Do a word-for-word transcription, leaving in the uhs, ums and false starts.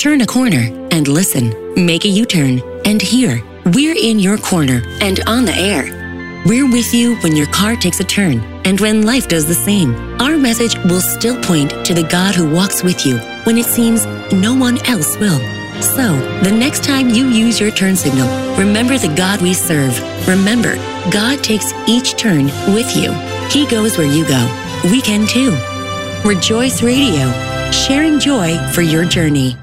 Turn a corner and listen. Make a U-turn and hear. We're in your corner and on the air. We're with you when your car takes a turn and when life does the same. Our message will still point to the God who walks with you when it seems no one else will. So, the next time you use your turn signal, remember the God we serve. Remember, God takes each turn with you. He goes where you go. We can too. Rejoice Radio, sharing joy for your journey.